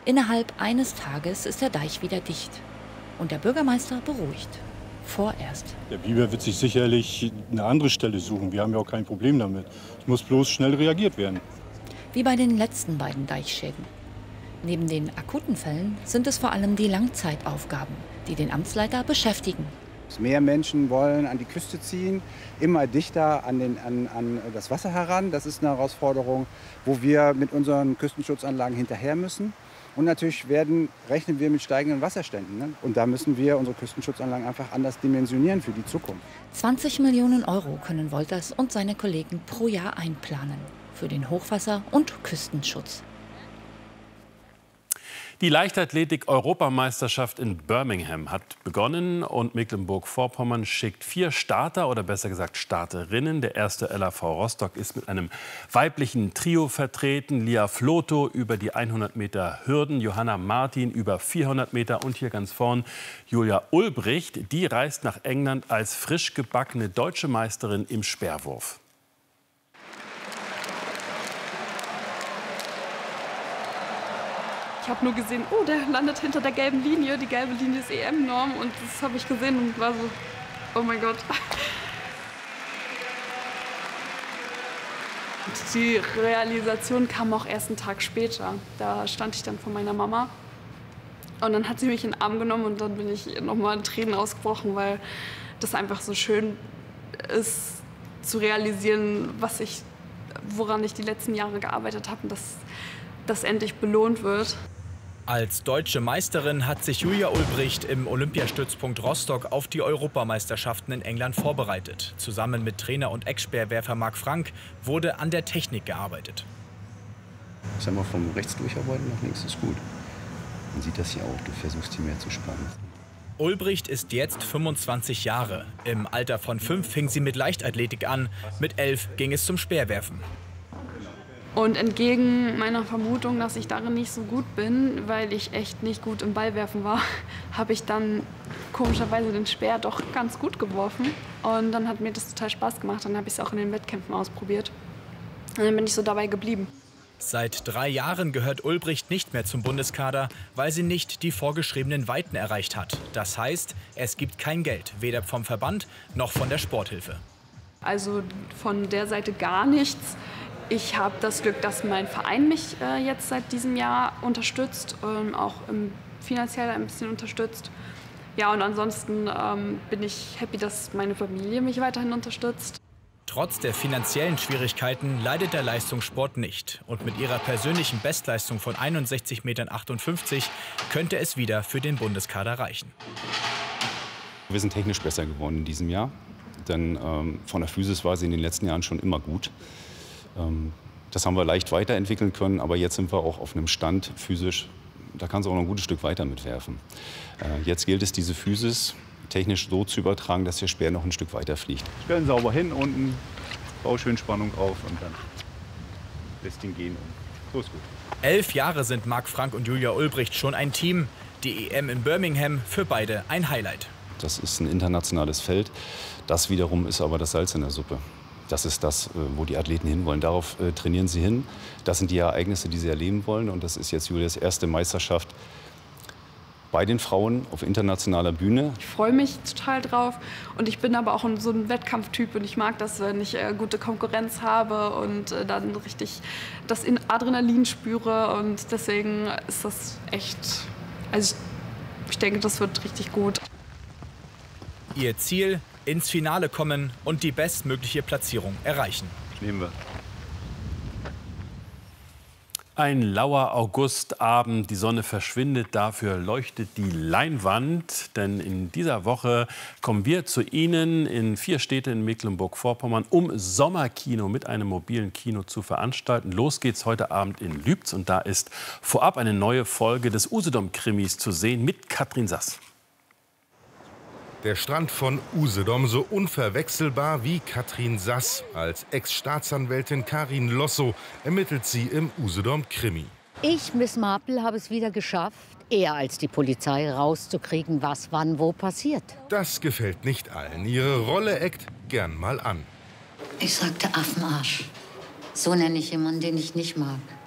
Innerhalb eines Tages ist der Deich wieder dicht. Und der Bürgermeister beruhigt. Vorerst. Der Biber wird sich sicherlich eine andere Stelle suchen. Wir haben ja auch kein Problem damit. Es muss bloß schnell reagiert werden. Wie bei den letzten beiden Deichschäden. Neben den akuten Fällen sind es vor allem die Langzeitaufgaben, die den Amtsleiter beschäftigen. Mehr Menschen wollen an die Küste ziehen, immer dichter an das Wasser heran. Das ist eine Herausforderung, wo wir mit unseren Küstenschutzanlagen hinterher müssen. Und natürlich rechnen wir mit steigenden Wasserständen. Ne? Und da müssen wir unsere Küstenschutzanlagen einfach anders dimensionieren für die Zukunft. 20 Millionen Euro können Wolters und seine Kollegen pro Jahr einplanen. Für den Hochwasser- und Küstenschutz. Die Leichtathletik-Europameisterschaft in Birmingham hat begonnen und Mecklenburg-Vorpommern schickt 4 Starter oder besser gesagt Starterinnen. Der erste LAV Rostock ist mit einem weiblichen Trio vertreten. Lia Floto über die 100 Meter Hürden, Johanna Martin über 400 Meter und hier ganz vorn Julia Ulbricht. Die reist nach England als frisch gebackene deutsche Meisterin im Speerwurf. Ich habe nur gesehen, oh, der landet hinter der gelben Linie. Die gelbe Linie ist EM-Norm. Und das habe ich gesehen und war so, oh mein Gott. Und die Realisation kam auch erst einen Tag später. Da stand ich dann vor meiner Mama. Und dann hat sie mich in den Arm genommen und dann bin ich nochmal in Tränen ausgebrochen, weil das einfach so schön ist, zu realisieren, woran ich die letzten Jahre gearbeitet habe und dass das endlich belohnt wird. Als deutsche Meisterin hat sich Julia Ulbricht im Olympiastützpunkt Rostock auf die Europameisterschaften in England vorbereitet. Zusammen mit Trainer und Ex-Speerwerfer Marc Frank wurde an der Technik gearbeitet. Ich sag mal, vom rechts durcharbeiten nach links ist gut. Man sieht das hier auch, du versuchst hier mehr zu spannen. Ulbricht ist jetzt 25 Jahre. Im Alter von 5 fing sie mit Leichtathletik an. Mit 11 ging es zum Speerwerfen. Und entgegen meiner Vermutung, dass ich darin nicht so gut bin, weil ich echt nicht gut im Ballwerfen war, habe ich dann komischerweise den Speer doch ganz gut geworfen. Und dann hat mir das total Spaß gemacht. Dann habe ich es auch in den Wettkämpfen ausprobiert. Und dann bin ich so dabei geblieben. Seit 3 Jahren gehört Ulbricht nicht mehr zum Bundeskader, weil sie nicht die vorgeschriebenen Weiten erreicht hat. Das heißt, es gibt kein Geld, weder vom Verband noch von der Sporthilfe. Also von der Seite gar nichts. Ich habe das Glück, dass mein Verein mich jetzt seit diesem Jahr unterstützt, auch finanziell ein bisschen unterstützt. Ja, und ansonsten bin ich happy, dass meine Familie mich weiterhin unterstützt. Trotz der finanziellen Schwierigkeiten leidet der Leistungssport nicht. Und mit ihrer persönlichen Bestleistung von 61,58 Metern könnte es wieder für den Bundeskader reichen. Wir sind technisch besser geworden in diesem Jahr. Denn von der Physis war sie in den letzten Jahren schon immer gut. Das haben wir leicht weiterentwickeln können, aber jetzt sind wir auch auf einem Stand physisch, da kann sie auch noch ein gutes Stück weiter mitwerfen. Jetzt gilt es, diese Physis technisch so zu übertragen, dass der Speer noch ein Stück weiter fliegt. Stellen sauber hin, unten, bau schön Spannung auf und dann lässt ihn gehen. So ist gut. 11 Jahre sind Marc Frank und Julia Ulbricht schon ein Team. Die EM in Birmingham für beide ein Highlight. Das ist ein internationales Feld. Das wiederum ist aber das Salz in der Suppe. Das ist das, wo die Athleten hinwollen. Darauf trainieren sie hin. Das sind die Ereignisse, die sie erleben wollen. Und das ist jetzt Julias erste Meisterschaft bei den Frauen auf internationaler Bühne. Ich freue mich total drauf. Und ich bin aber auch so ein Wettkampftyp. Und ich mag das, wenn ich gute Konkurrenz habe und dann richtig das Adrenalin spüre. Und deswegen ist das echt, also ich denke, das wird richtig gut. Ihr Ziel: ins Finale kommen und die bestmögliche Platzierung erreichen. Nehmen wir. Ein lauer Augustabend, die Sonne verschwindet, dafür leuchtet die Leinwand. Denn in dieser Woche kommen wir zu Ihnen in 4 Städte in Mecklenburg-Vorpommern, um Sommerkino mit einem mobilen Kino zu veranstalten. Los geht's heute Abend in Lübz und da ist vorab eine neue Folge des Usedom-Krimis zu sehen mit Katrin Sass. Der Strand von Usedom, so unverwechselbar wie Katrin Sass. Als Ex-Staatsanwältin Karin Losso ermittelt sie im Usedom-Krimi. Ich, Miss Marple, habe es wieder geschafft, eher als die Polizei rauszukriegen, was wann wo passiert. Das gefällt nicht allen. Ihre Rolle eckt gern mal an. Ich sagte Affenarsch. So nenne ich jemanden, den ich nicht mag.